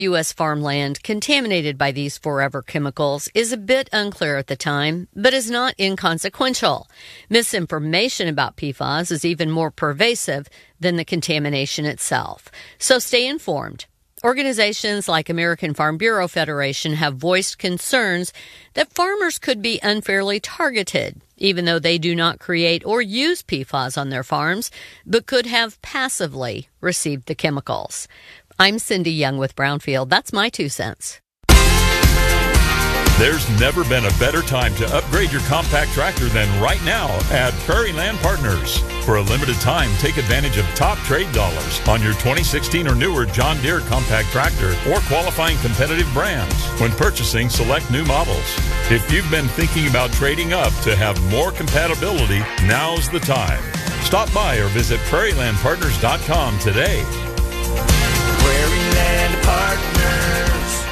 U.S. farmland contaminated by these forever chemicals is a bit unclear at the time, but is not inconsequential. Misinformation about PFAS is even more pervasive than the contamination itself. So stay informed. Organizations like American Farm Bureau Federation have voiced concerns that farmers could be unfairly targeted, even though they do not create or use PFAS on their farms, but could have passively received the chemicals. I'm Cindy Young with Brownfield. That's my 2 cents. There's never been a better time to upgrade your compact tractor than right now at Prairie Land Partners. For a limited time, take advantage of top trade dollars on your 2016 or newer John Deere compact tractor or qualifying competitive brands when purchasing select new models. If you've been thinking about trading up to have more compatibility, now's the time. Stop by or visit prairielandpartners.com today. Prairie Land Partners.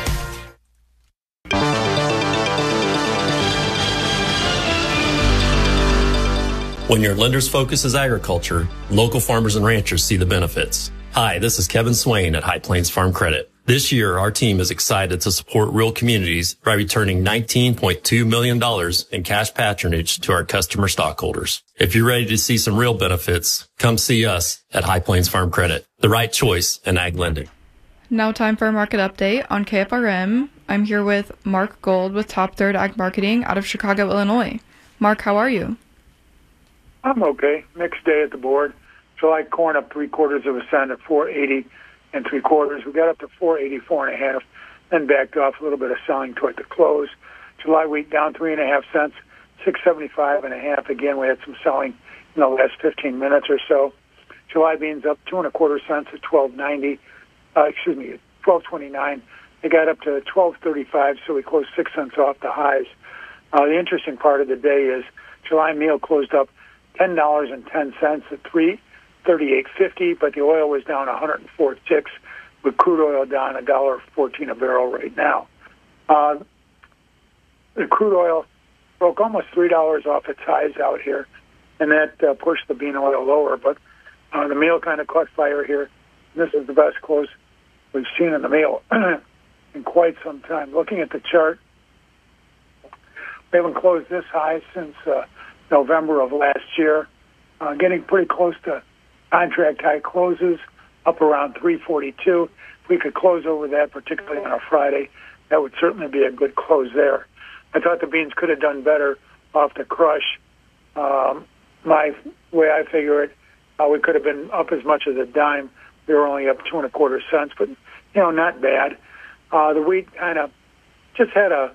When your lender's focus is agriculture, local farmers and ranchers see the benefits. Hi, this is Kevin Swain at High Plains Farm Credit. This year, our team is excited to support rural communities by returning $19.2 million in cash patronage to our customer stockholders. If you're ready to see some real benefits, come see us at High Plains Farm Credit, the right choice in ag lending. Now time for a market update on KFRM. I'm here with Mark Gold with Top Third Ag Marketing out of Chicago, Illinois. Mark, how are you? I'm okay. Mixed day at the board. July corn up 0.75 cents at 4.80 3/4. We got up to 4.84 1/2, then backed off a little bit of selling toward the close. July wheat down 3.5 cents, 6.75 1/2. Again, we had some selling in the last 15 minutes or so. July beans up 2.25 cents at 12.90. 12.29. They got up to 12.35, so we closed 6 cents off the highs. The interesting part of the day is July meal closed up $10.10 at 3.3850, but the oil was down 104.6, with crude oil down $1.14 a barrel right now. The crude oil broke almost $3 off its highs out here, and that pushed the bean oil lower. But the meal kind of caught fire here. This is the best close we've seen in the meal in quite some time. Looking at the chart, we haven't closed this high since November of last year, getting pretty close to contract high closes, up around 342. If we could close over that, particularly on a Friday, that would certainly be a good close there. I thought the beans could have done better off the crush. My way I figure it, we could have been up as much as a dime. We were only up 2.25 cents, but, not bad. The wheat kind of just had a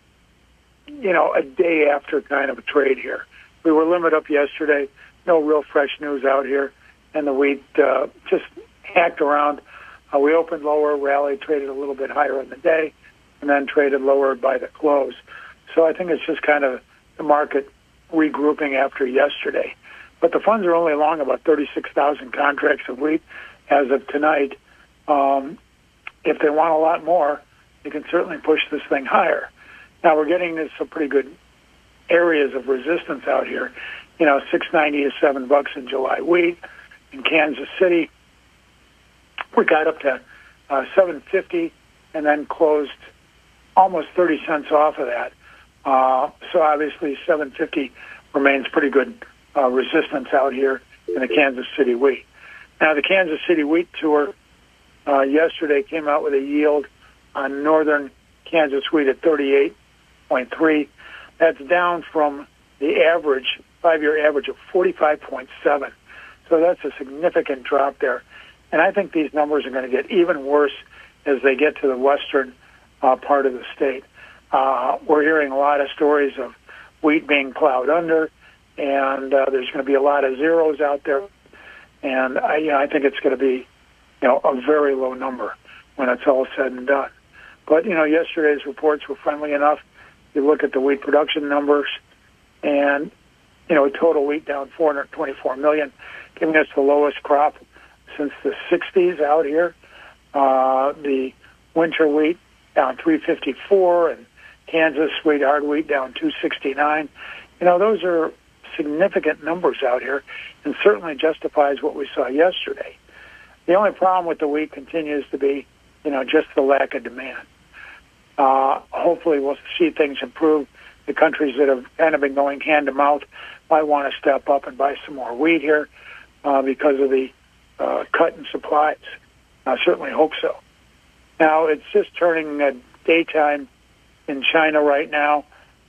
day after kind of a trade here. We were limit up yesterday, no real fresh news out here, and the wheat just hacked around. We opened lower, rallied, traded a little bit higher in the day, and then traded lower by the close. So I think it's just kind of the market regrouping after yesterday. But the funds are only long about 36,000 contracts of wheat as of tonight. If they want a lot more, they can certainly push this thing higher. Now we're getting into some pretty good areas of resistance out here. 6.90 is $7 in July wheat. In Kansas City, we got up to 7.50 and then closed almost 30 cents off of that. So obviously 7.50 remains pretty good resistance out here in the Kansas City wheat. Now the Kansas City wheat tour yesterday came out with a yield on northern Kansas wheat at 38.3. That's down from the average, 5-year average of 45.7. So that's a significant drop there. And I think these numbers are going to get even worse as they get to the western part of the state. We're hearing a lot of stories of wheat being plowed under, and there's going to be a lot of zeros out there. And I think it's going to be, a very low number when it's all said and done. But, yesterday's reports were friendly enough. You look at the wheat production numbers, and, total wheat down 424 million, giving us the lowest crop since the 60s out here. The winter wheat down 354, and Kansas wheat, hard wheat down 269. Those are significant numbers out here, and certainly justifies what we saw yesterday. The only problem with the wheat continues to be just the lack of demand. Hopefully we'll see things improve. The countries that have kind of been going hand to mouth might want to step up and buy some more wheat here because of the cut in supplies. I certainly hope so. Now, it's just turning daytime in China right now.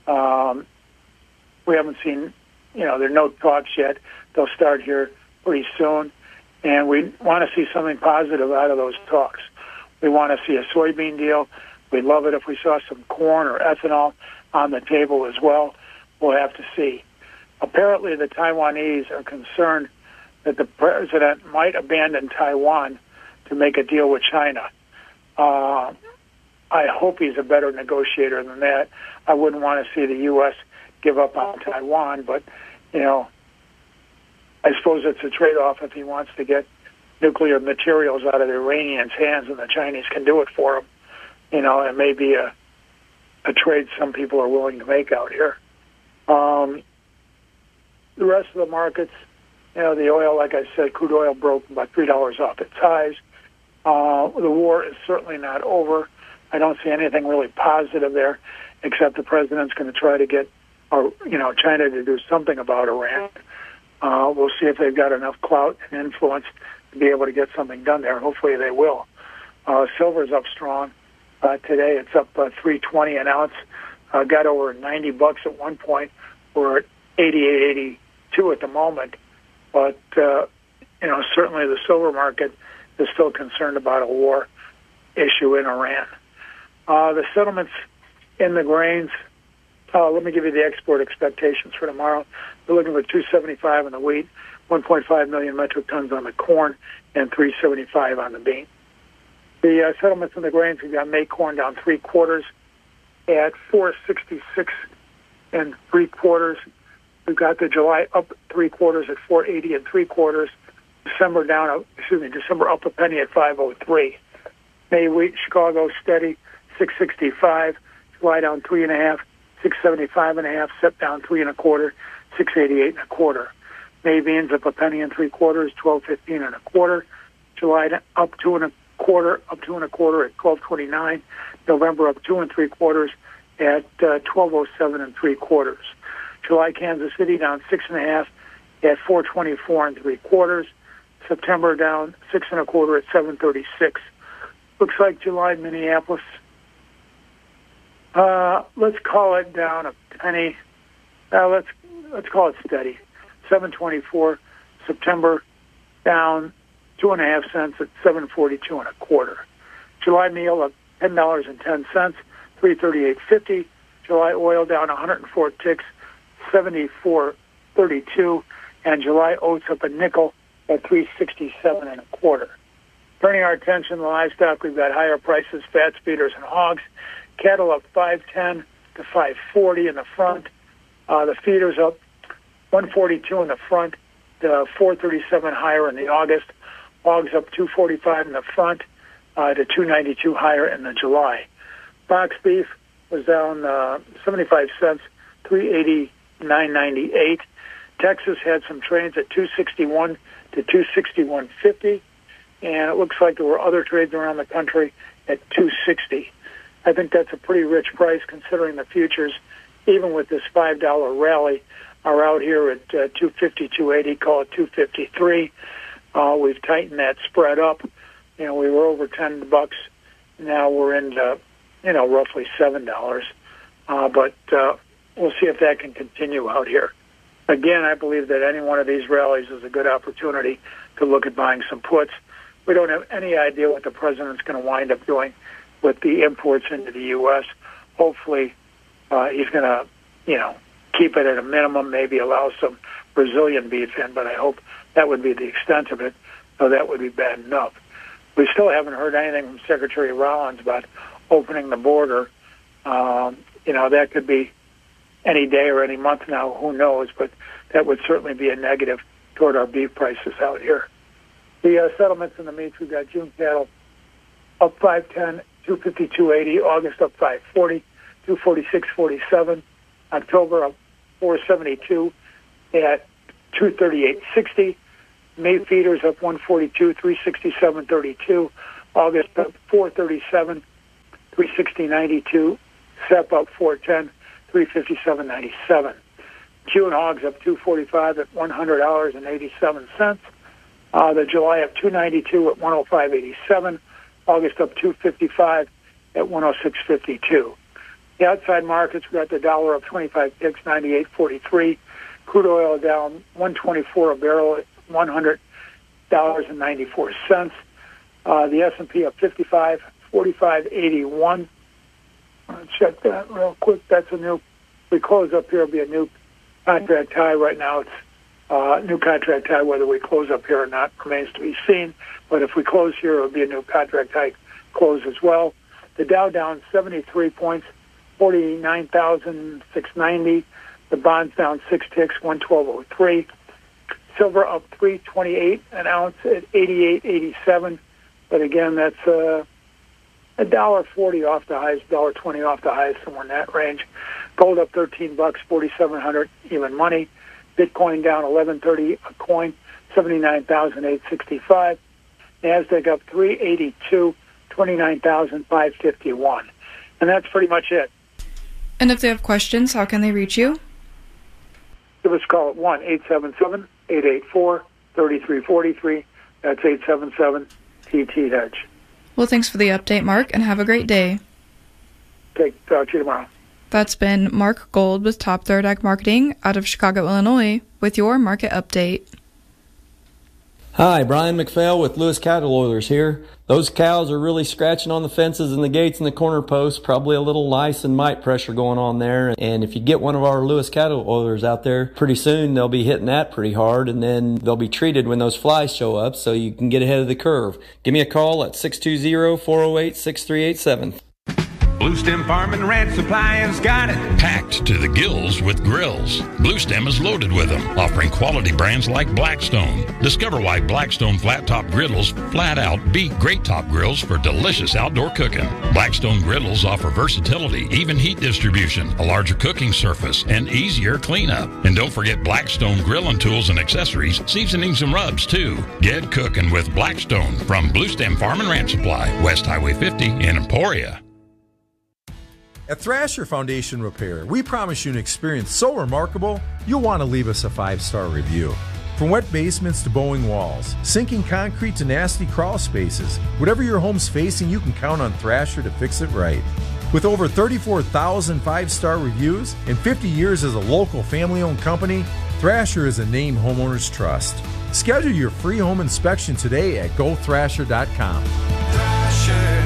We haven't seen, there are no talks yet. They'll start here pretty soon. And we want to see something positive out of those talks. We want to see a soybean deal. We'd love it if we saw some corn or ethanol on the table as well. We'll have to see. Apparently, the Taiwanese are concerned that the president might abandon Taiwan to make a deal with China. I hope he's a better negotiator than that. I wouldn't want to see the U.S. give up on Taiwan, but, I suppose it's a trade-off if he wants to get nuclear materials out of the Iranians' hands and the Chinese can do it for him. It may be a trade some people are willing to make out here. The rest of the markets, the oil, like I said, crude oil broke about $3 off its highs. The war is certainly not over. I don't see anything really positive there, except the president's going to try to get, China to do something about Iran. We'll see if they've got enough clout and influence to be able to get something done there. Hopefully they will. Silver's up strong. Today it's up $3.20 an ounce. Got over $90 at one point. We're at $88.82 at the moment. But, certainly the silver market is still concerned about a war issue in Iran. The settlements in the grains, let me give you the export expectations for tomorrow. We're looking for 275 on the wheat, 1.5 million metric tons on the corn, and 375 on the bean. The settlements in the grains, we've got May corn down 3/4 at 466 3/4. We've got the July up 3/4 at 480 3/4. December up a penny at 503. May wheat, Chicago steady, 665. July down 3.5, 675.5. Sep down 3 1/4, 688 1/4. May beans up a penny and 3/4, 12.15 1/4. July up 2 1/4, up 2 1/4 at 12.29. November up 2 3/4 at 12.07 3/4. July Kansas City down 6.5 at 424 3/4. September down 6 1/4 at 736. Looks like July Minneapolis. Let's call it down a penny. Let's call it steady. 724. September down 2.5 cents at 742 1/4. July meal up $10.10, 338.50. July oil down 104 ticks, 74.32, and July oats up a nickel at 367 1/4. Turning our attention to livestock, we've got higher prices, fat feeders and hogs. Cattle up 510 to 540 in the front. The feeders up 142 in the front, to 437 higher in the August. Hogs up 245 in the front, to 292 higher in the July. Box beef was down 75 cents, 389.98. Texas had some trades at 261 to 261.50, and it looks like there were other trades around the country at 260. I think that's a pretty rich price considering the futures, even with this $5 rally, are out here at 250, 280, call it 253. We've tightened that spread up. We were over $10. Now we're into, roughly $7. But we'll see if that can continue out here. Again, I believe that any one of these rallies is a good opportunity to look at buying some puts. We don't have any idea what the president's going to wind up doing with the imports into the U.S. Hopefully, he's going to, keep it at a minimum, maybe allow some Brazilian beef in, but I hope that would be the extent of it, so that would be bad enough. We still haven't heard anything from Secretary Rollins about opening the border. That could be any day or any month now, who knows, but that would certainly be a negative toward our beef prices out here. The settlements in the meats, we've got June cattle up 510, 250, 280. August up 540, 246.47. October up 472 at 238.60. May feeders up 142, 367.32. August up 437, 360.92. SEP up 410, 357.97. Q and Hogs up 245 at $100.87. The July up 292 at 105.87. August up 255 at 106.52. The outside markets, we got the dollar up 25 ticks, 98.43. Crude oil down 124 a barrel at $100.94. The S&P up 55, 45.81. I'll check that real quick. That's a new. We close up here, it'll be a new contract high. Right now, it's new contract high. Whether we close up here or not remains to be seen. But if we close here, it'll be a new contract high close as well. The Dow down 73 points, 49,690. The bonds down 6 ticks, 112.03. Silver up 3.28 an ounce at 88.87. But again, that's $1.40 off the highs, $1.20 off the highs, somewhere in that range. Gold up $13, 4,700 even money. Bitcoin down 11.30 a coin, 79,865. Nasdaq up 382, 29,551. And that's pretty much it. And if they have questions, how can they reach you? Give us a call at 1-877-884-3343. That's 877-TT-HEDGE. Well, thanks for the update, Mark, and have a great day. Talk to you tomorrow. That's been Mark Gold with Top Third Ag Marketing out of Chicago, Illinois, with your market update. Hi, Brian McPhail with Lewis Cattle Oilers here. Those cows are really scratching on the fences and the gates and the corner posts. Probably a little lice and mite pressure going on there. And if you get one of our Lewis Cattle Oilers out there, pretty soon they'll be hitting that pretty hard, and then they'll be treated when those flies show up so you can get ahead of the curve. Give me a call at 620-408-6387. Blue Stem Farm and Ranch Supply has got it. Packed to the gills with grills. Blue Stem is loaded with them, offering quality brands like Blackstone. Discover why Blackstone flat top griddles flat out beat great top grills for delicious outdoor cooking. Blackstone griddles offer versatility, even heat distribution, a larger cooking surface, and easier cleanup. And don't forget Blackstone grilling tools and accessories, seasonings and rubs too. Get cooking with Blackstone from Blue Stem Farm and Ranch Supply, West Highway 50 in Emporia. At Thrasher Foundation Repair, we promise you an experience so remarkable, you'll want to leave us a 5-star review. From wet basements to bowing walls, sinking concrete to nasty crawl spaces, whatever your home's facing, you can count on Thrasher to fix it right. With over 34,000 5-star reviews and 50 years as a local family-owned company, Thrasher is a name homeowners trust. Schedule your free home inspection today at gothrasher.com. Thrasher.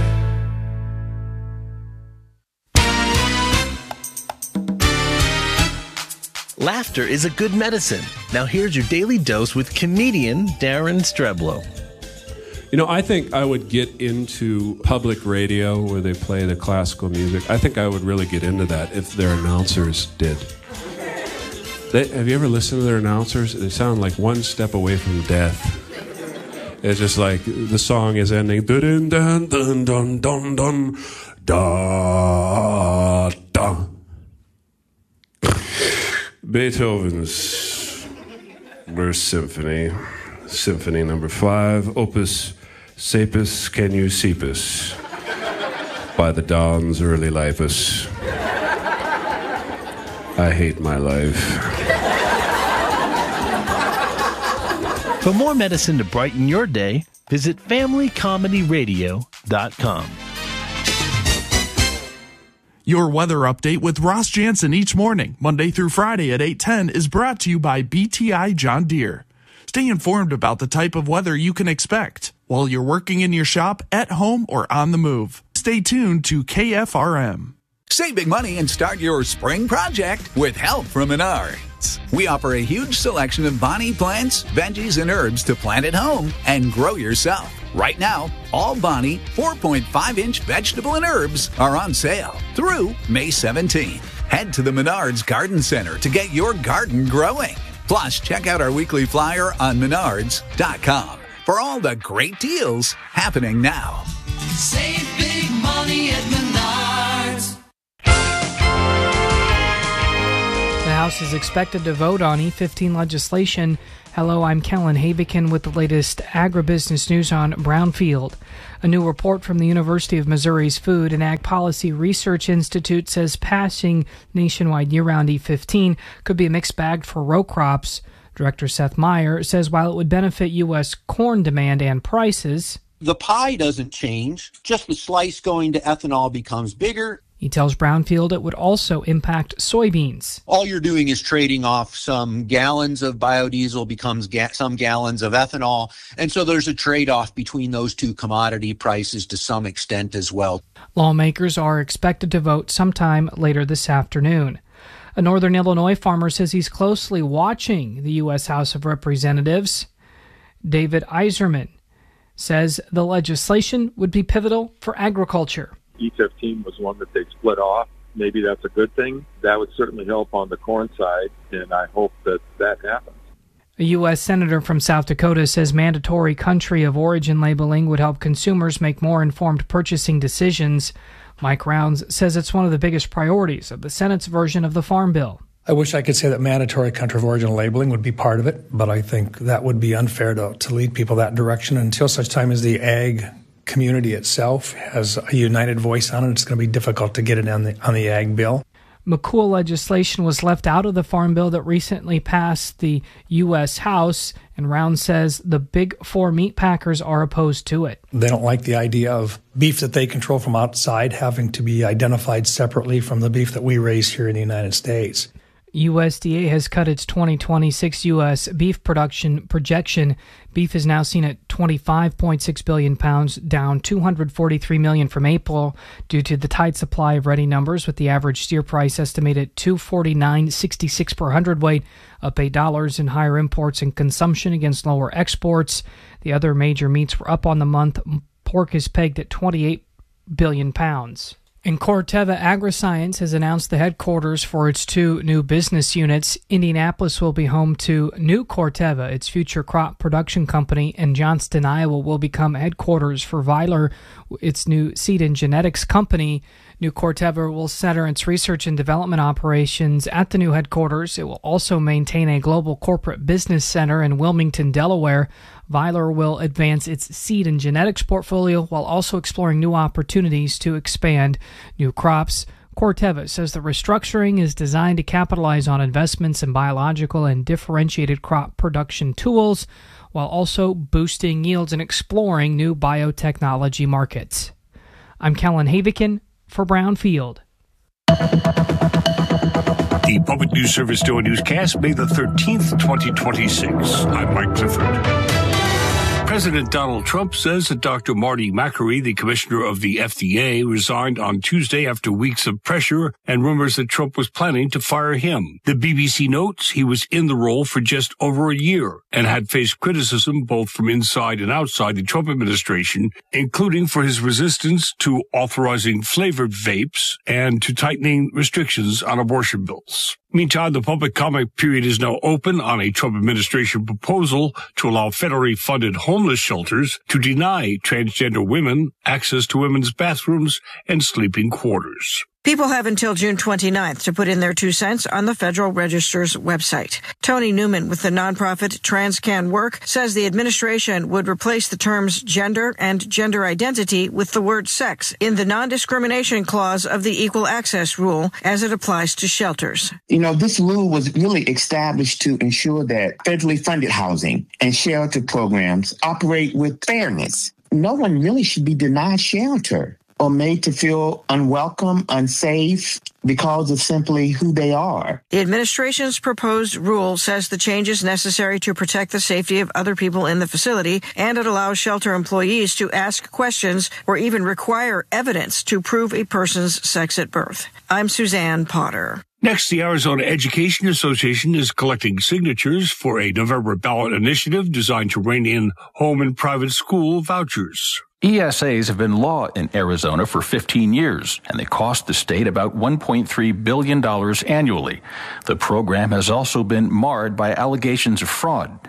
Laughter is a good medicine. Now here's your daily dose with comedian Darren Streblow. You know, I think I would get into public radio where they play the classical music. I think I would really get into that if their announcers did. Have you ever listened to their announcers? They sound like one step away from death. It's just like the song is ending. Dun dun dun dun dun dun da da. Beethoven's First Symphony, Symphony Number 5, Opus Sapus Can You Seepus, by the Dawn's Early Lipus. I hate my life. For more medicine to brighten your day, visit FamilyComedyRadio.com. Your weather update with Ross Jansen each morning, Monday through Friday at 8:10, is brought to you by BTI John Deere. Stay informed about the type of weather you can expect while you're working in your shop, at home, or on the move. Stay tuned to KFRM. Save big money and start your spring project with help from Menards. We offer a huge selection of Bonnie plants, veggies, and herbs to plant at home and grow yourself. Right now, all Bonnie 4.5-inch vegetable and herbs are on sale through May 17th. Head to the Menards Garden Center to get your garden growing. Plus, check out our weekly flyer on Menards.com for all the great deals happening now. Save big money at Menards. The House is expected to vote on E15 legislation. Hello, I'm Kellen Havikin with the latest agribusiness news on Brownfield. A new report from the University of Missouri's Food and Ag Policy Research Institute says passing nationwide year-round E15 could be a mixed bag for row crops. Director Seth Meyer says while it would benefit U.S. corn demand and prices, the pie doesn't change, just the slice going to ethanol becomes bigger. He tells Brownfield it would also impact soybeans. All you're doing is trading off some gallons of biodiesel becomes some gallons of ethanol. And so there's a trade-off between those two commodity prices to some extent as well. Lawmakers are expected to vote sometime later this afternoon. A northern Illinois farmer says he's closely watching the U.S. House of Representatives. David Iserman says the legislation would be pivotal for agriculture. E15 was one that they split off. Maybe that's a good thing. That would certainly help on the corn side, and I hope that that happens. A U.S. Senator from South Dakota says mandatory country of origin labeling would help consumers make more informed purchasing decisions. Mike Rounds says it's one of the biggest priorities of the Senate's version of the Farm Bill. I wish I could say that mandatory country of origin labeling would be part of it, but I think that would be unfair to lead people that direction until such time as the ag community itself has a united voice on it. It's going to be difficult to get it on the ag bill. McCool legislation was left out of the Farm Bill that recently passed the U.S. House, and Round says the big four meat packers are opposed to it. They don't like the idea of beef that they control from outside having to be identified separately from the beef that we raise here in the United States. USDA has cut its 2026 U.S. beef production projection. Beef is now seen at 25.6 billion pounds, down 243 million from April due to the tight supply of ready numbers, with the average steer price estimated at $249.66 per hundredweight, up $8 in higher imports and consumption against lower exports. The other major meats were up on the month. Pork is pegged at 28 billion pounds. And Corteva Agriscience has announced the headquarters for its two new business units. Indianapolis will be home to New Corteva, its future crop production company, and Johnston, Iowa will become headquarters for Weiler, its new seed and genetics company. New Corteva will center its research and development operations at the new headquarters. It will also maintain a global corporate business center in Wilmington, Delaware. Weiler will advance its seed and genetics portfolio while also exploring new opportunities to expand new crops. Corteva says the restructuring is designed to capitalize on investments in biological and differentiated crop production tools while also boosting yields and exploring new biotechnology markets. I'm Kellen Havikin for Brownfield. The Public News Service Daily Newscast, May the 13th, 2026. I'm Mike Clifford. President Donald Trump says that Dr. Marty Makary, the commissioner of the FDA, resigned on Tuesday after weeks of pressure and rumors that Trump was planning to fire him. The BBC notes he was in the role for just over a year and had faced criticism both from inside and outside the Trump administration, including for his resistance to authorizing flavored vapes and to tightening restrictions on abortion bills. Meantime, the public comment period is now open on a Trump administration proposal to allow federally funded homeless shelters to deny transgender women access to women's bathrooms and sleeping quarters. People have until June 29th to put in their 2 cents on the Federal Register's website. Tony Newman with the nonprofit TransCan Work says the administration would replace the terms gender and gender identity with the word sex in the non-discrimination clause of the Equal Access Rule as it applies to shelters. You know, this rule was really established to ensure that federally funded housing and shelter programs operate with fairness. No one really should be denied shelter or made to feel unwelcome, unsafe, because of simply who they are. The administration's proposed rule says the change is necessary to protect the safety of other people in the facility, and it allows shelter employees to ask questions or even require evidence to prove a person's sex at birth. I'm Suzanne Potter. Next, the Arizona Education Association is collecting signatures for a November ballot initiative designed to rein in home and private school vouchers. ESAs have been law in Arizona for 15 years, and they cost the state about $1.3 billion annually. The program has also been marred by allegations of fraud.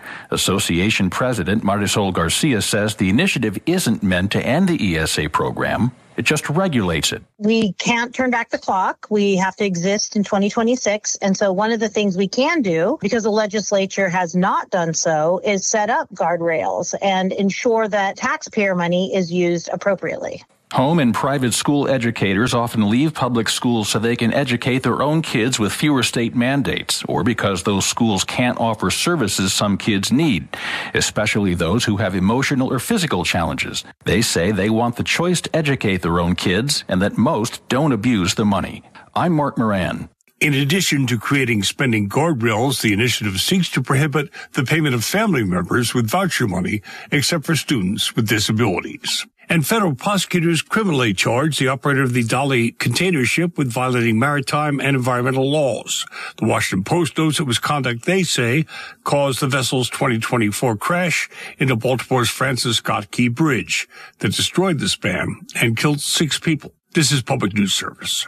Association President Marisol Garcia says the initiative isn't meant to end the ESA program. It just regulates it. We can't turn back the clock. We have to exist in 2026. And so one of the things we can do, because the legislature has not done so, is set up guardrails and ensure that taxpayer money is used appropriately. Home and private school educators often leave public schools so they can educate their own kids with fewer state mandates, or because those schools can't offer services some kids need, especially those who have emotional or physical challenges. They say they want the choice to educate their own kids and that most don't abuse the money. I'm Mark Moran. In addition to creating spending guardrails, the initiative seeks to prohibit the payment of family members with voucher money, except for students with disabilities. And federal prosecutors criminally charged the operator of the Dali container ship with violating maritime and environmental laws. The Washington Post notes it was conduct they say caused the vessel's 2024 crash into Baltimore's Francis Scott Key Bridge that destroyed the span and killed 6 people. This is Public News Service.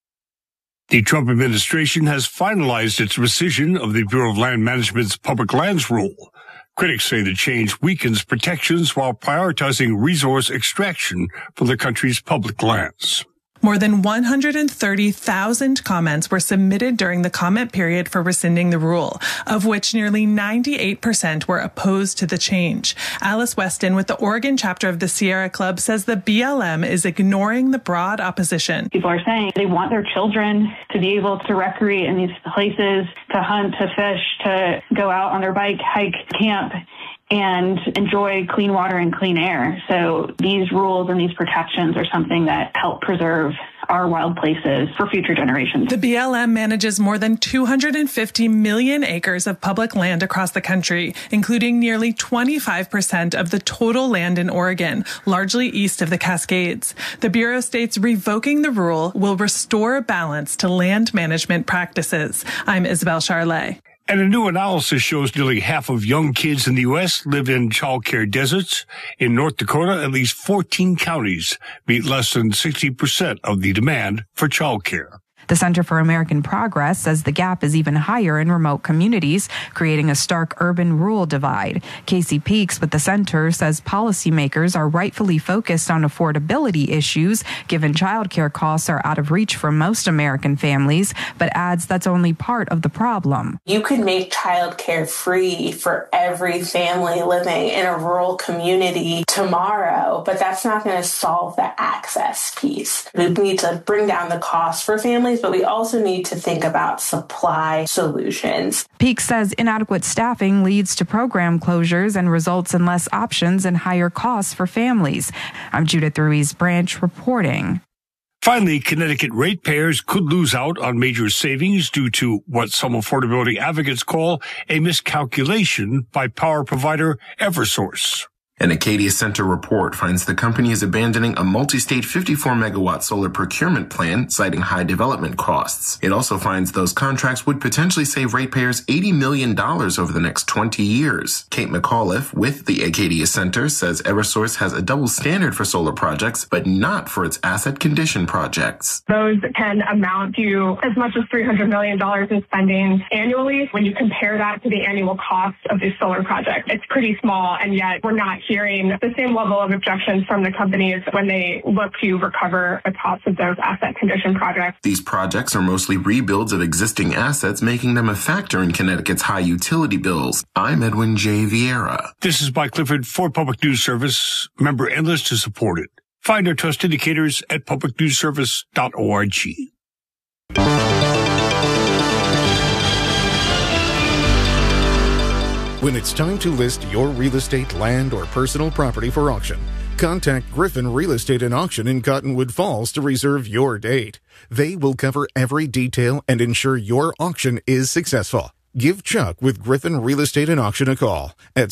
The Trump administration has finalized its rescission of the Bureau of Land Management's public lands rule. Critics say the change weakens protections while prioritizing resource extraction from the country's public lands. More than 130,000 comments were submitted during the comment period for rescinding the rule, of which nearly 98% were opposed to the change. Alice Weston with the Oregon chapter of the Sierra Club says the BLM is ignoring the broad opposition. People are saying they want their children to be able to recreate in these places, to hunt, to fish, to go out on their bike, hike, camp, and enjoy clean water and clean air. So these rules and these protections are something that help preserve our wild places for future generations. The BLM manages more than 250 million acres of public land across the country, including nearly 25% of the total land in Oregon, largely east of the Cascades. The Bureau states revoking the rule will restore balance to land management practices. I'm Isabel Charlet. And a new analysis shows nearly half of young kids in the U.S. live in child care deserts. In North Dakota, at least 14 counties meet less than 60% of the demand for child care. The Center for American Progress says the gap is even higher in remote communities, creating a stark urban-rural divide. Casey Peaks with the center says policymakers are rightfully focused on affordability issues, given childcare costs are out of reach for most American families, but adds that's only part of the problem. You could make childcare free for every family living in a rural community tomorrow, but that's not going to solve the access piece. We need to bring down the cost for families, but we also need to think about supply solutions. Peake says inadequate staffing leads to program closures and results in less options and higher costs for families. I'm Judith Ruiz Branch reporting. Finally, Connecticut ratepayers could lose out on major savings due to what some affordability advocates call a miscalculation by power provider Eversource. An Acadia Center report finds the company is abandoning a multi-state 54-megawatt solar procurement plan, citing high development costs. It also finds those contracts would potentially save ratepayers $80 million over the next 20 years. Kate McAuliffe with the Acadia Center says Eversource has a double standard for solar projects, but not for its asset condition projects. Those can amount to as much as $300 million in spending annually. When you compare that to the annual cost of these solar projects, it's pretty small, and yet we're not hearing the same level of objections from the companies when they look to recover the cost of those asset condition projects. These projects are mostly rebuilds of existing assets, making them a factor in Connecticut's high utility bills. I'm Edwin J. Vieira. This is Mike Clifford for Public News Service. Member Endless to support it. Find our trust indicators at publicnewsservice.org. When it's time to list your real estate, land, or personal property for auction, contact Griffin Real Estate and Auction in Cottonwood Falls to reserve your date. They will cover every detail and ensure your auction is successful. Give Chuck with Griffin Real Estate and Auction a call at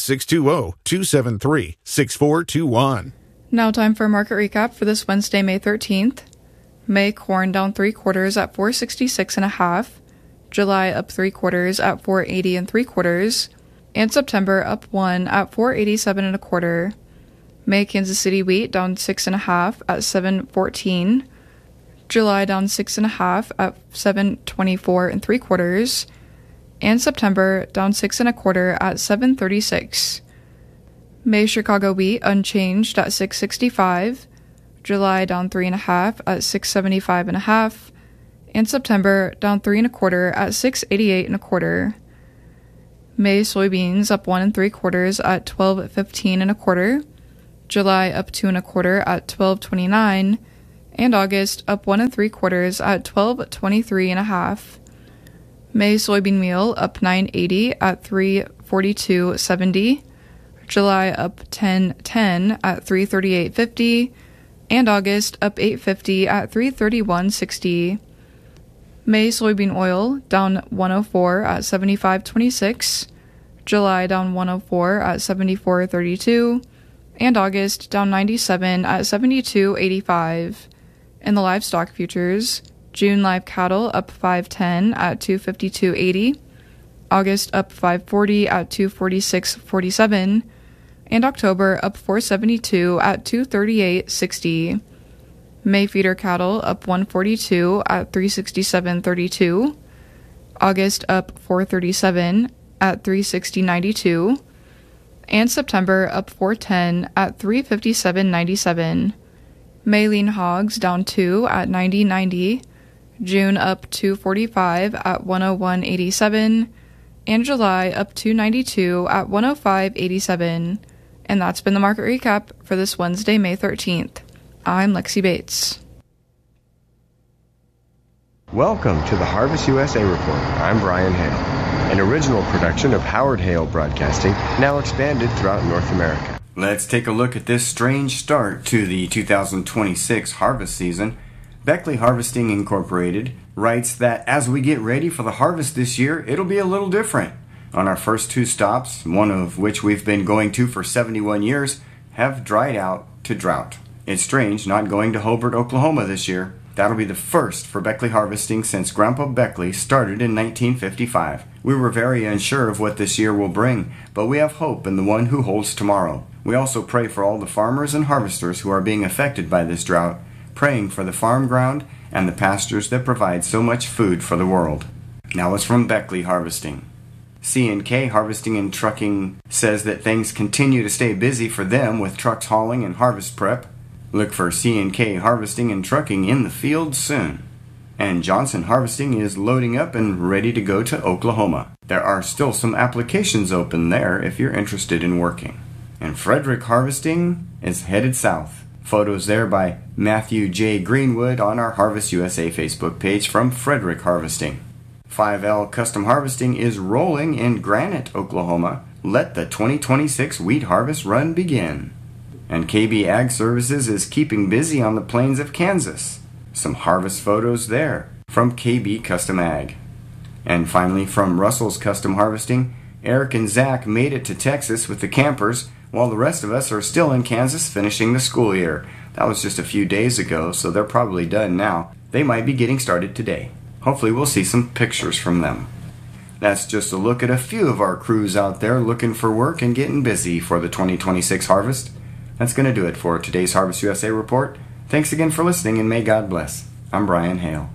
620-273-6421. Now time for a market recap for this Wednesday, May 13th. May corn down 3/4 at $466.5. July up 3/4 at $480 3/4. And September up 1 at $487 1/4. May Kansas City wheat down 6.5 at $714. July down 6.5 at $724 3/4. And September down 6 1/4 at $736. May Chicago wheat unchanged at $665. July down 3.5 at 675.5, and September down 3 1/4 at 688 1/4. May soybeans up 1 3/4 at 12.15 1/4. July up 2 1/4 at 12.29, and August up 1 3/4 at 12.23 1/2. May soybean meal up 9.80 at 3.42.70. July up 10.10 at 3.38.50, and August up 8.50 at 3.31.60. May soybean oil down 104 at 75.26. July down 104 at 74.32, and August down 97 at 72.85. In the livestock futures, June live cattle up 5.10 at 252.80, August up 5.40 at 246.47, and October up 4.72 at 238.60. May feeder cattle up 142 at 367.32, August up 437 at 360.92, and September up 410 at 357.97. May lean hogs down 2 at 90.90, June up 245 at 101.87, and July up 292 at 105.87. And that's been the market recap for this Wednesday, May 13th. I'm Lexi Bates. Welcome to the Harvest USA Report. I'm Brian Hale, an original production of Howard Hale Broadcasting, now expanded throughout North America. Let's take a look at this strange start to the 2026 harvest season. Beckley Harvesting Incorporated writes that as we get ready for the harvest this year, it'll be a little different. On our first 2 stops, one of which we've been going to for 71 years, have dried out to drought. It's strange not going to Hobart, Oklahoma this year. That'll be the first for Beckley Harvesting since Grandpa Beckley started in 1955. We were very unsure of what this year will bring, but we have hope in the one who holds tomorrow. We also pray for all the farmers and harvesters who are being affected by this drought, praying for the farm ground and the pastures that provide so much food for the world. Now it's from Beckley Harvesting. C&K Harvesting and Trucking says that things continue to stay busy for them with trucks hauling and harvest prep. Look for C&K Harvesting and Trucking in the field soon. And Johnson Harvesting is loading up and ready to go to Oklahoma. There are still some applications open there if you're interested in working. And Frederick Harvesting is headed south. Photos there by Matthew J. Greenwood on our Harvest USA Facebook page from Frederick Harvesting. 5L Custom Harvesting is rolling in Granite, Oklahoma. Let the 2026 wheat harvest run begin. And KB Ag Services is keeping busy on the plains of Kansas. Some harvest photos there from KB Custom Ag. And finally from Russell's Custom Harvesting, Eric and Zach made it to Texas with the campers, while the rest of us are still in Kansas finishing the school year. That was just a few days ago, so they're probably done now. They might be getting started today. Hopefully we'll see some pictures from them. That's just a look at a few of our crews out there looking for work and getting busy for the 2026 harvest. That's going to do it for today's Harvest USA Report. Thanks again for listening, and may God bless. I'm Brian Hale.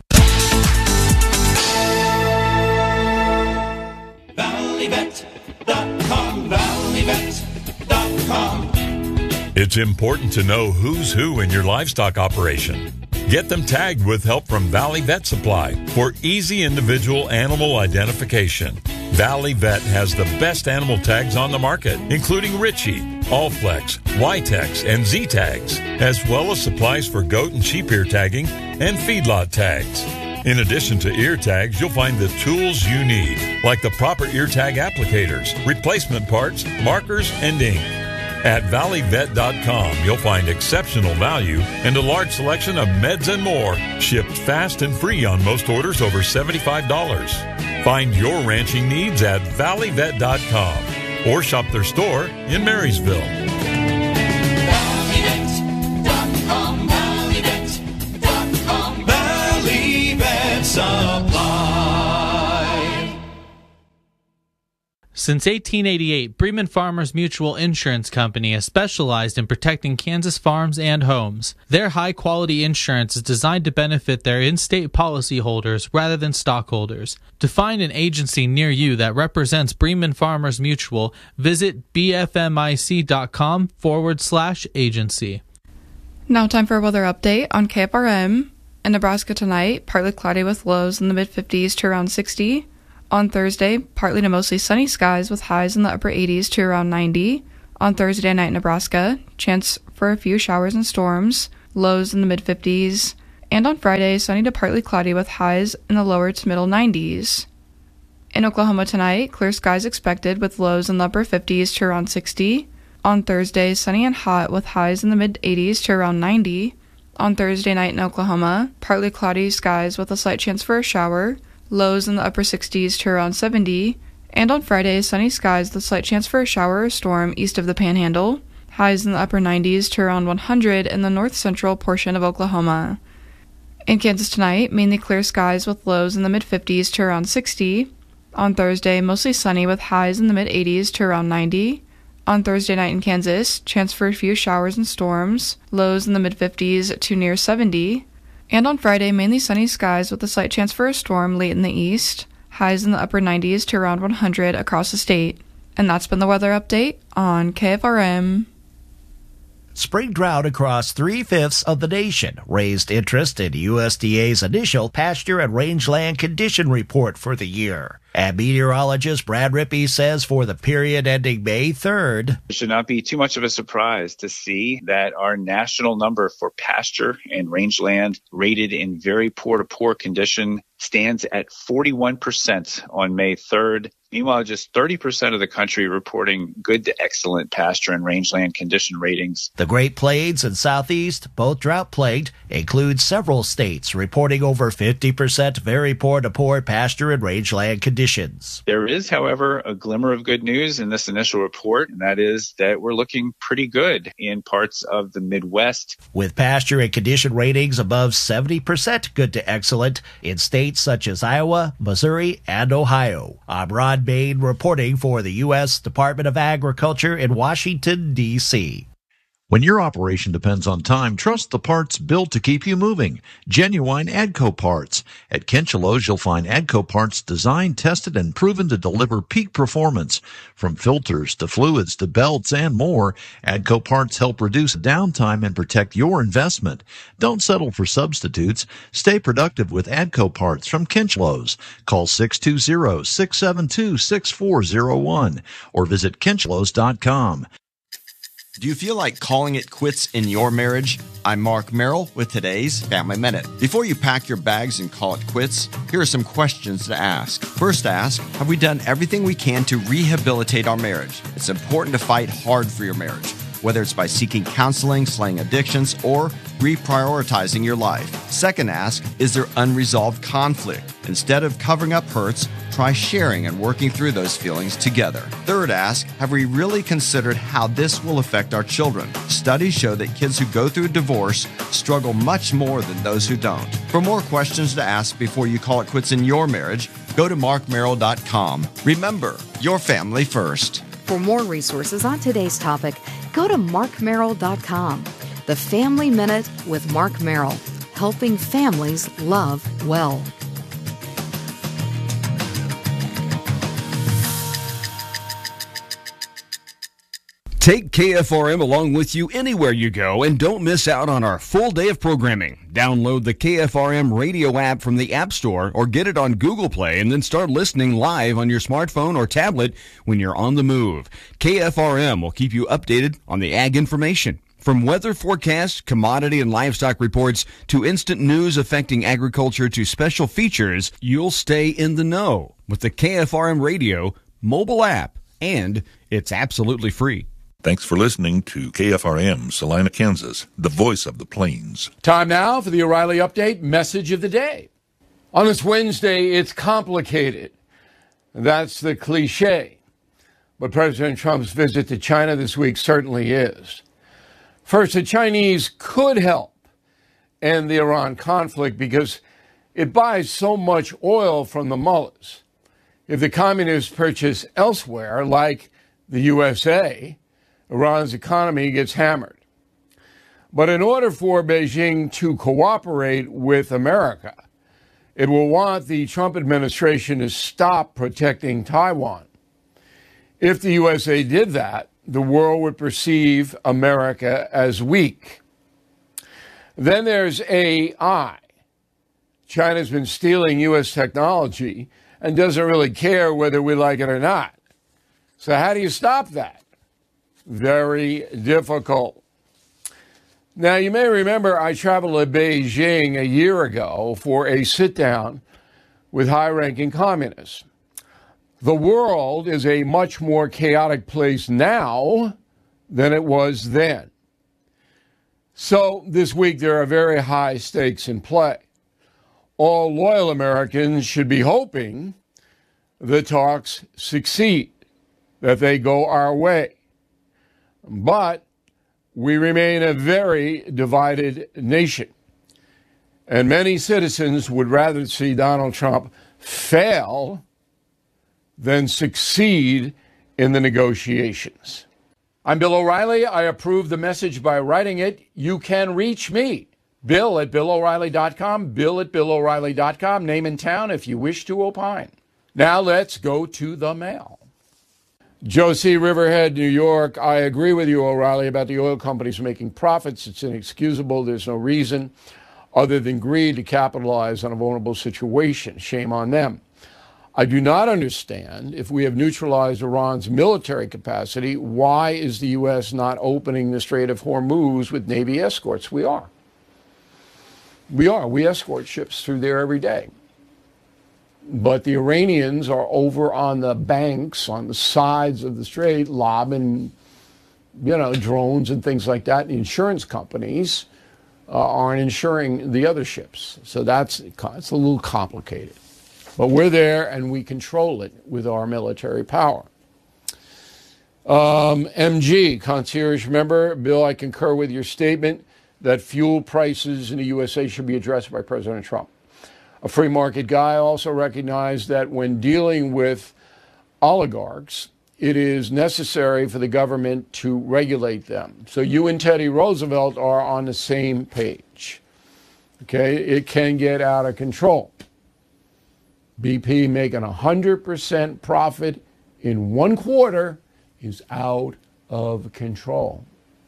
ValleyVet.com, ValleyVet.com. It's important to know who's who in your livestock operation. Get them tagged with help from Valley Vet Supply for easy individual animal identification. Valley Vet has the best animal tags on the market, including Ritchie, Allflex, Y-Tex, and Z-Tags, as well as supplies for goat and sheep ear tagging and feedlot tags. In addition to ear tags, you'll find the tools you need, like the proper ear tag applicators, replacement parts, markers, and ink. At ValleyVet.com, you'll find exceptional value and a large selection of meds and more, shipped fast and free on most orders over $75. Find your ranching needs at ValleyVet.com or shop their store in Marysville. ValleyVet.com, ValleyVet.com, Valley Vet Supply. Since 1888, Bremen Farmers Mutual Insurance Company has specialized in protecting Kansas farms and homes. Their high-quality insurance is designed to benefit their in-state policyholders rather than stockholders. To find an agency near you that represents Bremen Farmers Mutual, visit bfmic.com/agency. Now time for a weather update on KFRM. In Nebraska tonight, partly cloudy with lows in the mid-50s to around 60. On Thursday, partly to mostly sunny skies with highs in the upper 80s to around 90. On Thursday night in Nebraska, chance for a few showers and storms, lows in the mid-50s. And on Friday, sunny to partly cloudy with highs in the lower to middle 90s. In Oklahoma tonight, clear skies expected with lows in the upper 50s to around 60. On Thursday, sunny and hot with highs in the mid-80s to around 90. On Thursday night in Oklahoma, partly cloudy skies with a slight chance for a shower, lows in the upper 60s to around 70. And on Friday, sunny skies with a slight chance for a shower or storm east of the Panhandle, highs in the upper 90s to around 100 in the north-central portion of Oklahoma. In Kansas tonight, mainly clear skies with lows in the mid-50s to around 60. On Thursday, mostly sunny with highs in the mid-80s to around 90. On Thursday night in Kansas, chance for a few showers and storms, lows in the mid-50s to near 70. And on Friday, mainly sunny skies with a slight chance for a storm late in the east, highs in the upper 90s to around 100 across the state. And that's been the weather update on KFRM. Spring drought across 3/5 of the nation raised interest in USDA's initial pasture and rangeland condition report for the year. And meteorologist Brad Rippey says for the period ending May 3rd, it should not be too much of a surprise to see that our national number for pasture and rangeland rated in very poor to poor condition stands at 41% on May 3rd. Meanwhile, just 30% of the country reporting good to excellent pasture and rangeland condition ratings. The Great Plains and Southeast, both drought-plagued, include several states reporting over 50% very poor to poor pasture and rangeland conditions. There is, however, a glimmer of good news in this initial report, and that is that we're looking pretty good in parts of the Midwest. With pasture and condition ratings above 70% good to excellent in states such as Iowa, Missouri, and Ohio. I'm Ron Bain reporting for the U.S. Department of Agriculture in Washington, D.C. When your operation depends on time, trust the parts built to keep you moving. Genuine AGCO parts. At Kinchelo's, you'll find AGCO parts designed, tested, and proven to deliver peak performance. From filters to fluids to belts and more, AGCO parts help reduce downtime and protect your investment. Don't settle for substitutes. Stay productive with AGCO parts from Kinchelo's. Call 620-672-6401 or visit kinchelos.com. Do you feel like calling it quits in your marriage? I'm Mark Merrill with today's Family Minute. Before you pack your bags and call it quits, here are some questions to ask. First ask, have we done everything we can to rehabilitate our marriage? It's important to fight hard for your marriage, whether it's by seeking counseling, slaying addictions, or reprioritizing your life. Second ask, is there unresolved conflict? Instead of covering up hurts, try sharing and working through those feelings together. Third ask, have we really considered how this will affect our children? Studies show that kids who go through a divorce struggle much more than those who don't. For more questions to ask before you call it quits in your marriage, go to markmerrill.com. Remember, your family first. For more resources on today's topic, go to markmerrill.com. The Family Minute with Mark Merrill, helping families love well. Take KFRM along with you anywhere you go and don't miss out on our full day of programming. Download the KFRM radio app from the App Store or get it on Google Play and then start listening live on your smartphone or tablet when you're on the move. KFRM will keep you updated on the ag information. From weather forecasts, commodity and livestock reports, to instant news affecting agriculture to special features, you'll stay in the know with the KFRM radio mobile app, and it's absolutely free. Thanks for listening to KFRM, Salina, Kansas, the voice of the plains. Time now for the O'Reilly Update message of the day. On this Wednesday, it's complicated. That's the cliche. But President Trump's visit to China this week certainly is. First, the Chinese could help end the Iran conflict because it buys so much oil from the mullahs. If the communists purchase elsewhere, like the USA, Iran's economy gets hammered. But in order for Beijing to cooperate with America, it will want the Trump administration to stop protecting Taiwan. If the USA did that, the world would perceive America as weak. Then there's AI. China's been stealing U.S. technology and doesn't really care whether we like it or not. So how do you stop that? Very difficult. Now, you may remember I traveled to Beijing a year ago for a sit-down with high-ranking communists. The world is a much more chaotic place now than it was then. So this week there are very high stakes in play. All loyal Americans should be hoping the talks succeed, that they go our way. But we remain a very divided nation. And many citizens would rather see Donald Trump fail than succeed in the negotiations. I'm Bill O'Reilly. I approve the message by writing it. You can reach me, Bill at BillO'Reilly.com, Bill at BillO'Reilly.com, name and town if you wish to opine. Now let's go to the mail. Josie, Riverhead, New York. I agree with you, O'Reilly, about the oil companies making profits. It's inexcusable. There's no reason other than greed to capitalize on a vulnerable situation. Shame on them. I do not understand, if we have neutralized Iran's military capacity, why is the U.S. not opening the Strait of Hormuz with Navy escorts? We are. We escort ships through there every day. But the Iranians are over on the banks, on the sides of the strait, lobbing, drones and things like that. The insurance companies aren't insuring the other ships. So it's a little complicated. But we're there and we control it with our military power. MG, concierge member. Bill, I concur with your statement that fuel prices in the USA should be addressed by President Trump. A free market guy also recognized that when dealing with oligarchs, it is necessary for the government to regulate them. So you and Teddy Roosevelt are on the same page. Okay, it can get out of control. BP making 100% profit in 1 quarter is out of control.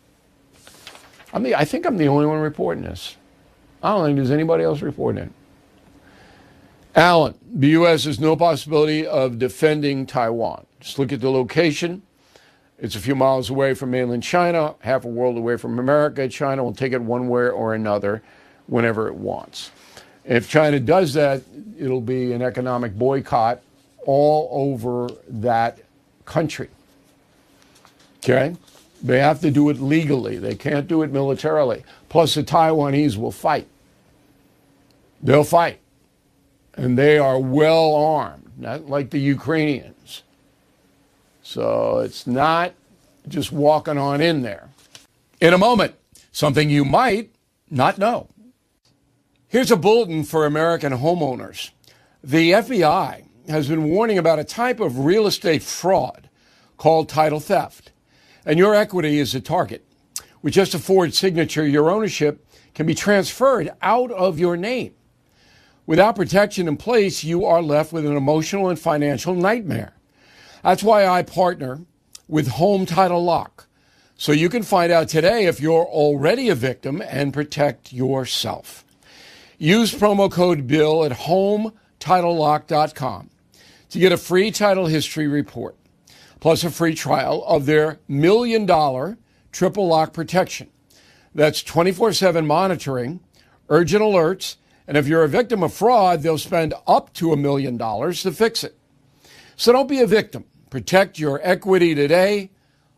I think I'm the only one reporting this. I don't think there's anybody else reporting it. Alan, the U.S. has no possibility of defending Taiwan. Just look at the location. It's a few miles away from mainland China, half a world away from America. China will take it one way or another whenever it wants. If China does that, it'll be an economic boycott all over that country. Okay? They have to do it legally. They can't do it militarily. Plus, the Taiwanese will fight. They'll fight. And they are well armed, not like the Ukrainians. So it's not just walking on in there. In a moment, something you might not know. Here's a bulletin for American homeowners. The FBI has been warning about a type of real estate fraud called title theft. And your equity is a target. With just a forged signature, your ownership can be transferred out of your name. Without protection in place, you are left with an emotional and financial nightmare. That's why I partner with Home Title Lock, so you can find out today if you're already a victim and protect yourself. Use promo code BILL at HomeTitleLock.com to get a free title history report, plus a free trial of their $1 million triple lock protection. That's 24/7 monitoring, urgent alerts, and if you're a victim of fraud, they'll spend up to $1 million to fix it. So don't be a victim. Protect your equity today.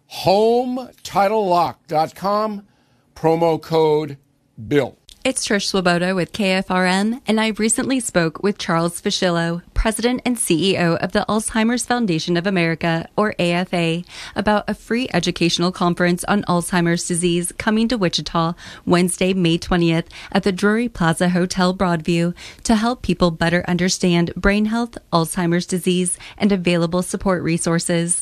HomeTitleLock.com, promo code BILL. It's Trish Swoboda with KFRM, and I recently spoke with Charles Fischillo, President and CEO of the Alzheimer's Foundation of America, or AFA, about a free educational conference on Alzheimer's disease coming to Wichita Wednesday, May 20th at the Drury Plaza Hotel Broadview to help people better understand brain health, Alzheimer's disease, and available support resources.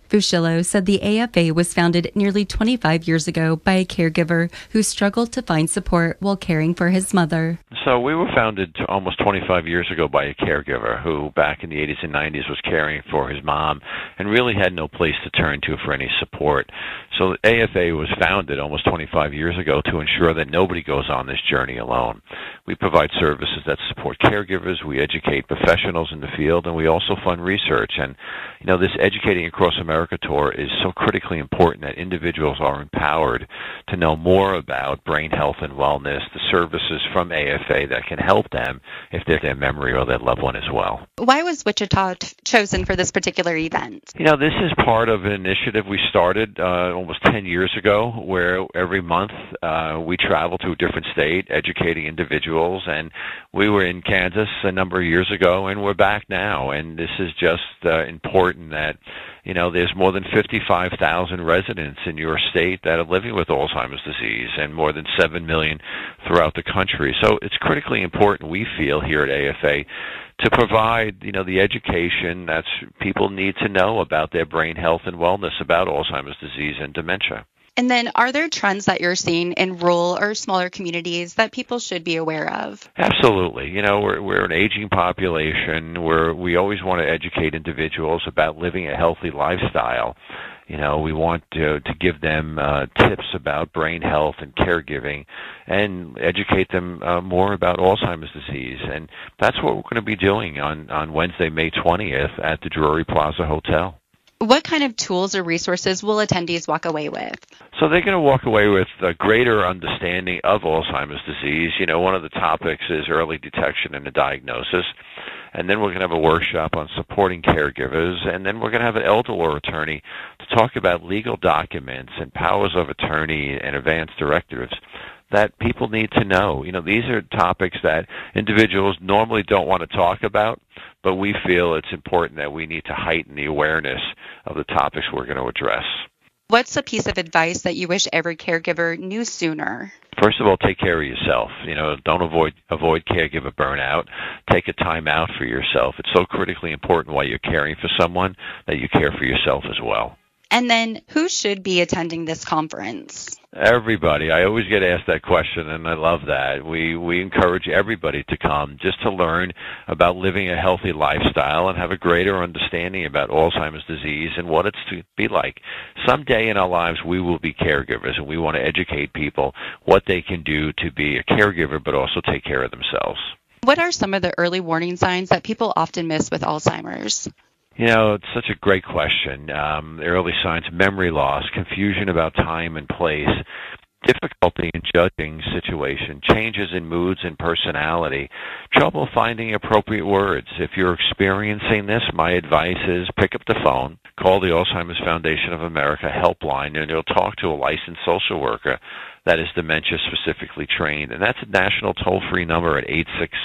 Fushillo said the AFA was founded nearly 25 years ago by a caregiver who struggled to find support while caring for his mother. So we were founded almost 25 years ago by a caregiver who back in the 80s and 90s was caring for his mom and really had no place to turn to for any support. So the AFA was founded almost 25 years ago to ensure that nobody goes on this journey alone. We provide services that support caregivers, we educate professionals in the field, and we also fund research. And, you know, this Educating Across America tour is so critically important that individuals are empowered to know more about brain health and wellness, the services from AFA that can help them if they're their memory or their loved one as well. Why was Wichita chosen for this particular event? You know, this is part of an initiative we started almost 10 years ago where every month we travel to a different state educating individuals, and we were in Kansas a number of years ago and we're back now, and this is just important that, you know, there's more than 55,000 residents in your state that are living with Alzheimer's disease and more than 7 million throughout the country. So it's critically important, we feel here at AFA, to provide, you know, the education that people need to know about their brain health and wellness, about Alzheimer's disease and dementia. And then are there trends that you're seeing in rural or smaller communities that people should be aware of? Absolutely. You know, we're an aging population where we always want to educate individuals about living a healthy lifestyle. You know, we want to give them tips about brain health and caregiving and educate them more about Alzheimer's disease. And that's what we're going to be doing on Wednesday, May 20th at the Drury Plaza Hotel. What kind of tools or resources will attendees walk away with? So they're going to walk away with a greater understanding of Alzheimer's disease. You know, one of the topics is early detection and the diagnosis. And then we're going to have a workshop on supporting caregivers. And then we're going to have an elder law attorney to talk about legal documents and powers of attorney and advance directives that people need to know. You know, these are topics that individuals normally don't want to talk about, but we feel it's important that we need to heighten the awareness of the topics we're going to address. What's a piece of advice that you wish every caregiver knew sooner? First of all, take care of yourself. You know, don't avoid caregiver burnout. Take a time out for yourself. It's so critically important while you're caring for someone that you care for yourself as well. And then who should be attending this conference? Everybody. I always get asked that question, and I love that. We encourage everybody to come just to learn about living a healthy lifestyle and have a greater understanding about Alzheimer's disease and what it's to be like. Someday in our lives, we will be caregivers, and we want to educate people what they can do to be a caregiver but also take care of themselves. What are some of the early warning signs that people often miss with Alzheimer's? You know, it's such a great question. Early signs: memory loss, confusion about time and place, difficulty in judging situation, changes in moods and personality, trouble finding appropriate words. If you're experiencing this, my advice is pick up the phone, call the Alzheimer's Foundation of America helpline, and you'll talk to a licensed social worker that is dementia specifically trained. And that's a national toll-free number at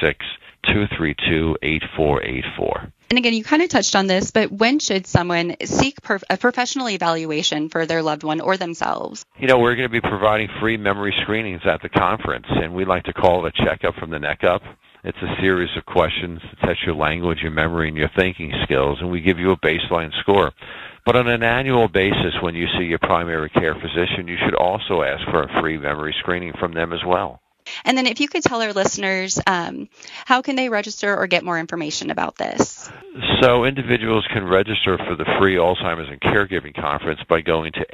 866-232-8484. And again, you kind of touched on this, but when should someone seek a professional evaluation for their loved one or themselves? You know, we're going to be providing free memory screenings at the conference, and we like to call it a checkup from the neck up. It's a series of questions to test your language, your memory, and your thinking skills, and we give you a baseline score. But on an annual basis, when you see your primary care physician, you should also ask for a free memory screening from them as well. And then if you could tell our listeners, how can they register or get more information about this? So individuals can register for the free Alzheimer's and Caregiving Conference by going to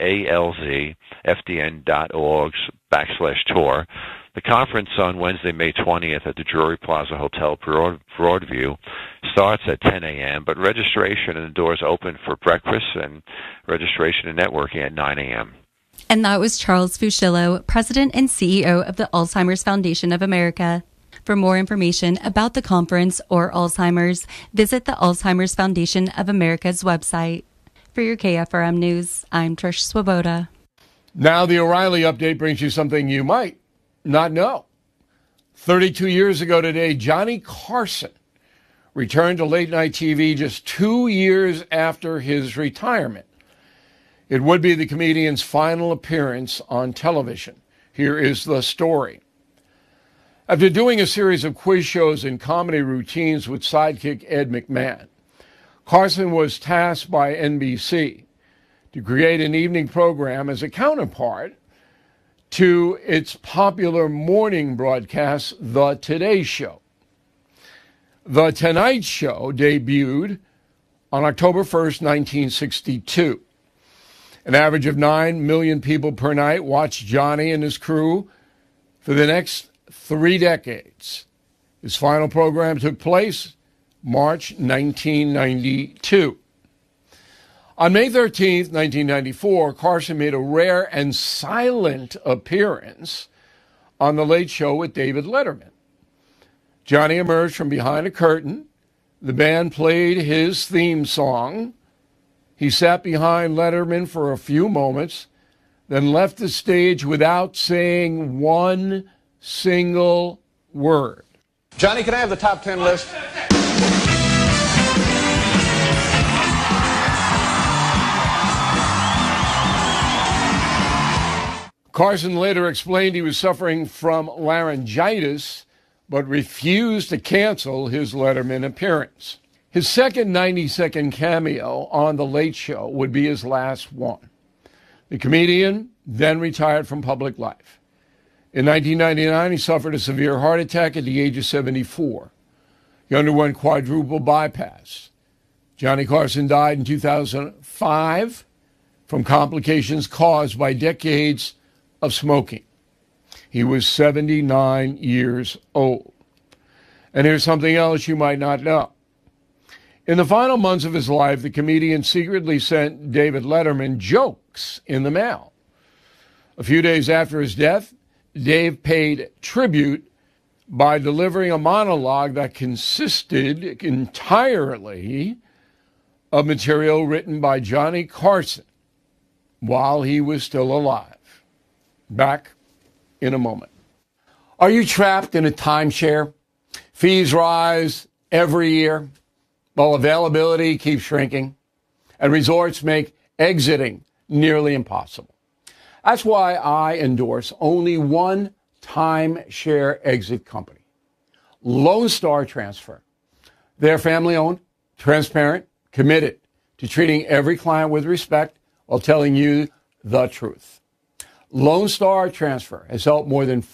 alzfdn.org/tour. The conference on Wednesday, May 20th at the Drury Plaza Hotel, Broadview, starts at 10 a.m., but registration and the doors open for breakfast and registration and networking at 9 a.m. And that was Charles Fushillo, President and CEO of the Alzheimer's Foundation of America. For more information about the conference or Alzheimer's, visit the Alzheimer's Foundation of America's website. For your KFRM News, I'm Trish Swoboda. Now the O'Reilly update brings you something you might not know. 32 years ago today, Johnny Carson returned to late-night TV just 2 years after his retirement. It would be the comedian's final appearance on television. Here is the story. After doing a series of quiz shows and comedy routines with sidekick Ed McMahon, Carson was tasked by NBC to create an evening program as a counterpart to its popular morning broadcast, The Today Show. The Tonight Show debuted on October 1st, 1962. An average of 9 million people per night watched Johnny and his crew for the next 3 decades. His final program took place March 1992. On May 13th, 1994, Carson made a rare and silent appearance on The Late Show with David Letterman. Johnny emerged from behind a curtain. The band played his theme song. He sat behind Letterman for a few moments, then left the stage without saying one single word. Johnny, can I have the top 10 list? Carson later explained he was suffering from laryngitis, but refused to cancel his Letterman appearance. His second 90-second cameo on The Late Show would be his last one. The comedian then retired from public life. In 1999, he suffered a severe heart attack at the age of 74. He underwent quadruple bypass. Johnny Carson died in 2005 from complications caused by decades of smoking. He was 79 years old. And here's something else you might not know. In the final months of his life, the comedian secretly sent David Letterman jokes in the mail. A few days after his death, Dave paid tribute by delivering a monologue that consisted entirely of material written by Johnny Carson while he was still alive. Back in a moment. Are you trapped in a timeshare? Fees rise every year while availability keeps shrinking, and resorts make exiting nearly impossible. That's why I endorse only one timeshare exit company, Lone Star Transfer. They're family-owned, transparent, committed to treating every client with respect while telling you the truth. Lone Star Transfer has helped more than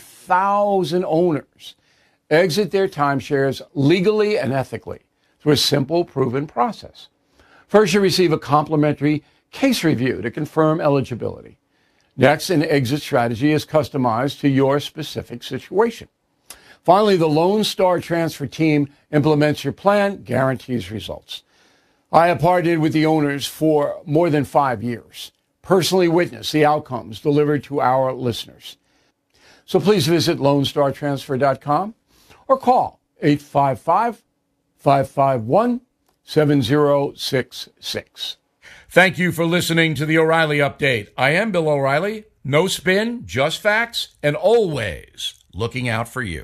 40,000 owners exit their timeshares legally and ethically through a simple, proven process. First, you receive a complimentary case review to confirm eligibility. Next, an exit strategy is customized to your specific situation. Finally, the Lone Star Transfer team implements your plan, guarantees results. I have partnered with the owners for more than 5 years. Personally witness the outcomes delivered to our listeners. So please visit LoneStarTransfer.com or call 855-551-7066. Thank you for listening to the O'Reilly Update. I am Bill O'Reilly. No spin, just facts, and always looking out for you.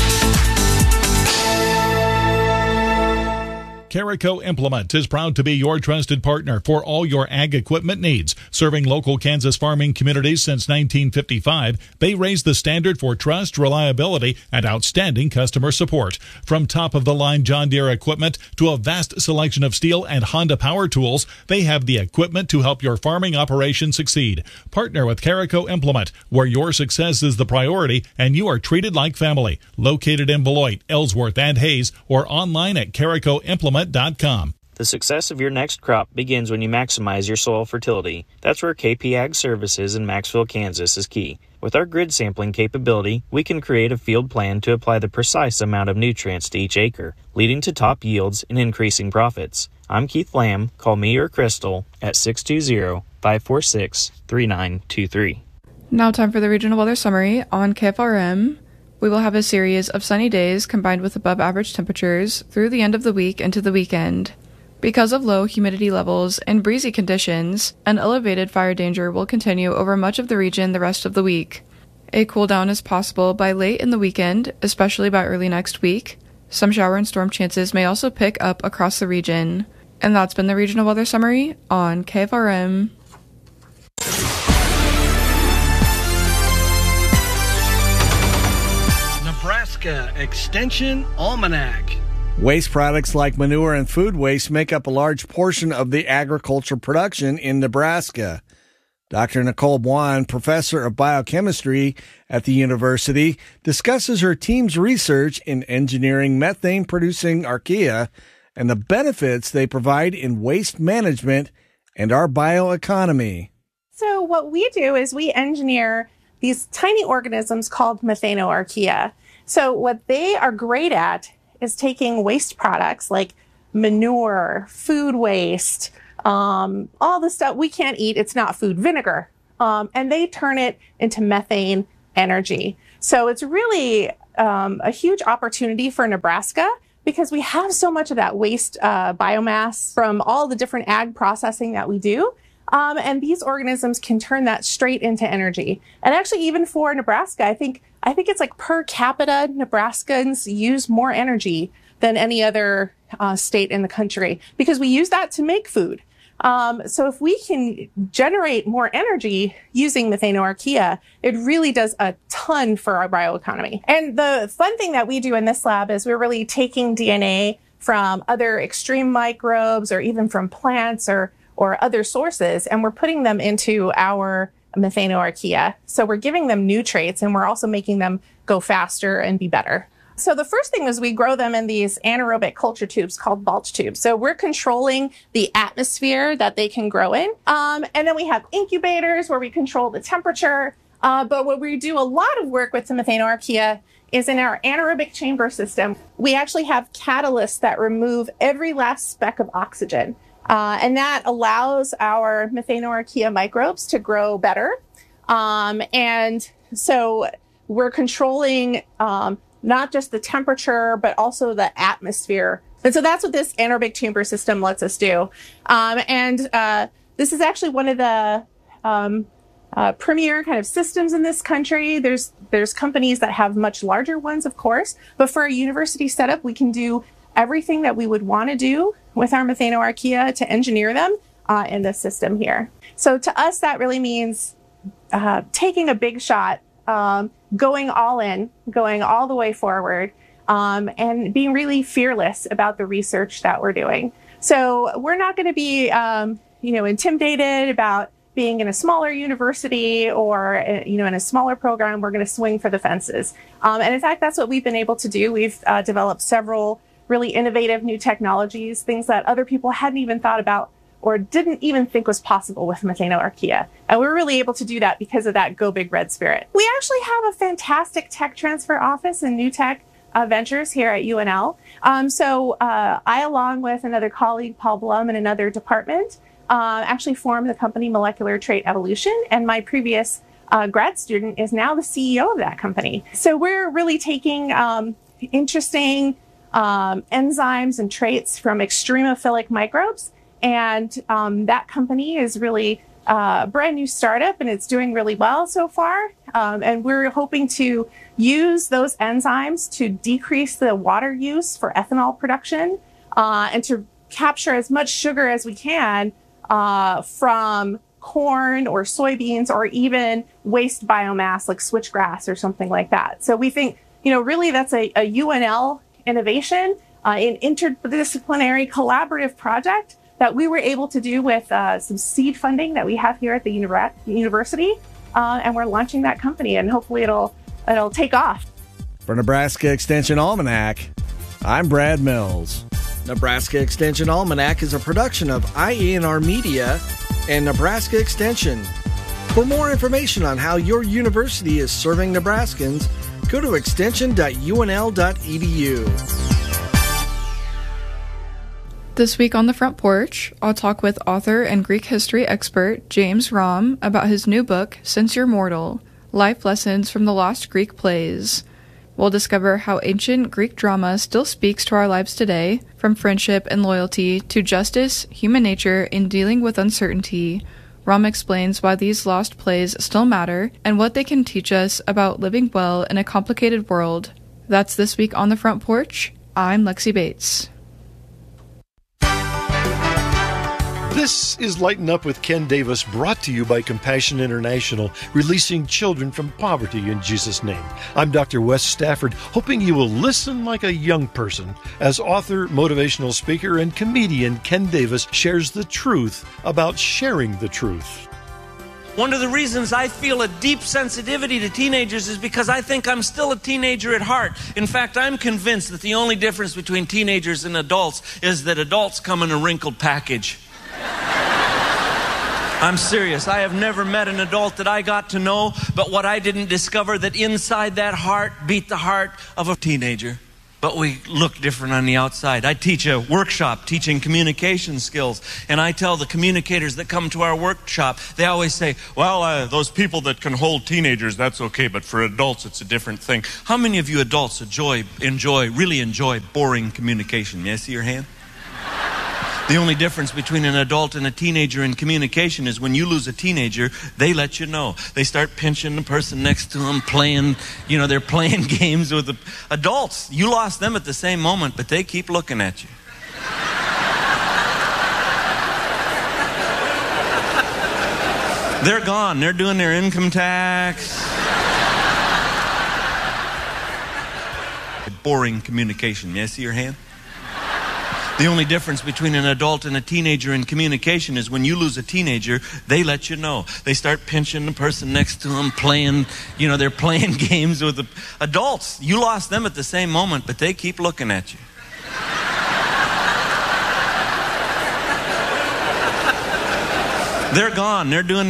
Carico Implement is proud to be your trusted partner for all your ag equipment needs. Serving local Kansas farming communities since 1955, they raise the standard for trust, reliability, and outstanding customer support. From top-of-the-line John Deere equipment to a vast selection of Steel and Honda power tools, they have the equipment to help your farming operation succeed. Partner with Carico Implement, where your success is the priority and you are treated like family. Located in Beloit, Ellsworth, and Hayes, or online at caricoimplement.com. The success of your next crop begins when you maximize your soil fertility. That's where KP Ag Services in Maxville, Kansas is key. With our grid sampling capability, we can create a field plan to apply the precise amount of nutrients to each acre, leading to top yields and increasing profits. I'm Keith Lamb. Call me or Crystal at 620-546-3923. Now time for the regional weather summary on KFRM. We will have a series of sunny days combined with above average temperatures through the end of the week into the weekend. Because of low humidity levels and breezy conditions, an elevated fire danger will continue over much of the region the rest of the week. A cool down is possible by late in the weekend, especially by early next week. Some shower and storm chances may also pick up across the region. And that's been the regional weather summary on KFRM. Nebraska Extension Almanac. Waste products like manure and food waste make up a large portion of the agriculture production in Nebraska. Dr. Nicole Buon, professor of biochemistry at the university, discusses her team's research in engineering methane-producing archaea and the benefits they provide in waste management and our bioeconomy. So what we do is we engineer these tiny organisms called methanoarchaea. So what they are great at is taking waste products like manure, food waste, all the stuff we can't eat. It's not food, vinegar. And they turn it into methane energy. So it's really a huge opportunity for Nebraska because we have so much of that waste biomass from all the different ag processing that we do. And these organisms can turn that straight into energy. And actually, even for Nebraska, I think it's like per capita, Nebraskans use more energy than any other state in the country because we use that to make food. So if we can generate more energy using methanoarchaea, it really does a ton for our bioeconomy. And the fun thing that we do in this lab is we're really taking DNA from other extreme microbes or even from plants or other sources, and we're putting them into our methanoarchaea. So we're giving them new traits, and we're also making them go faster and be better. So the first thing is we grow them in these anaerobic culture tubes called Balch tubes. So we're controlling the atmosphere that they can grow in. And then we have incubators where we control the temperature. But what we do a lot of work with the methanoarchaea is in our anaerobic chamber system. We actually have catalysts that remove every last speck of oxygen. And that allows our methanoarchaea microbes to grow better. And so we're controlling not just the temperature, but also the atmosphere. And so that's what this anaerobic chamber system lets us do. This is actually one of the premier kind of systems in this country. There's companies that have much larger ones, of course, but for a university setup, we can do everything that we would want to do with our methanoarchaea to engineer them in this system here. So to us, that really means taking a big shot, going all in, going all the way forward, and being really fearless about the research that we're doing. So we're not going to be, intimidated about being in a smaller university or, in a smaller program. We're going to swing for the fences. And in fact, that's what we've been able to do. We've developed several really innovative new technologies, things that other people hadn't even thought about or didn't even think was possible with methanoarchaea. And we're really able to do that because of that Go Big Red spirit. We actually have a fantastic tech transfer office and new tech ventures here at UNL. I, along with another colleague, Paul Blum, in another department, actually formed the company Molecular Trait Evolution. And my previous grad student is now the CEO of that company. So we're really taking interesting enzymes and traits from extremophilic microbes. And that company is really a brand new startup, and it's doing really well so far. And we're hoping to use those enzymes to decrease the water use for ethanol production and to capture as much sugar as we can from corn or soybeans or even waste biomass like switchgrass or something like that. So we think, really that's a UNL innovation, an interdisciplinary collaborative project that we were able to do with some seed funding that we have here at the university. And we're launching that company, and hopefully it'll take off. For Nebraska Extension Almanac, I'm Brad Mills. Nebraska Extension Almanac is a production of IANR Media and Nebraska Extension. For more information on how your university is serving Nebraskans, go to extension.unl.edu. This week on The Front Porch, I'll talk with author and Greek history expert James Romm about his new book, Since You're Mortal, Life Lessons from the Lost Greek Plays. We'll discover how ancient Greek drama still speaks to our lives today, from friendship and loyalty to justice, human nature, and dealing with uncertainty. Romm explains why these lost plays still matter and what they can teach us about living well in a complicated world. That's this week on The Front Porch. I'm Lexi Bates. This is Lighten Up with Ken Davis, brought to you by Compassion International, releasing children from poverty in Jesus' name. I'm Dr. Wes Stafford, hoping you will listen like a young person as author, motivational speaker, and comedian Ken Davis shares the truth about sharing the truth. One of the reasons I feel a deep sensitivity to teenagers is because I think I'm still a teenager at heart. In fact, I'm convinced that the only difference between teenagers and adults is that adults come in a wrinkled package. I'm serious. I have never met an adult that I got to know, but what I didn't discover, that inside that heart beat the heart of a teenager. But we look different on the outside. I teach a workshop teaching communication skills, and I tell the communicators that come to our workshop, they always say, well, those people that can hold teenagers, that's okay, but for adults, it's a different thing. How many of you adults really enjoy boring communication? May I see your hand? The only difference between an adult and a teenager in communication is when you lose a teenager, they let you know. They start pinching the person next to them, playing, they're playing games with the adults. You lost them at the same moment, but they keep looking at you. They're gone. They're doing their income tax. Boring communication. May I see your hand? The only difference between an adult and a teenager in communication is when you lose a teenager, they let you know. They start pinching the person next to them, playing, they're playing games with the adults. You lost them at the same moment, but they keep looking at you. They're gone. They're doing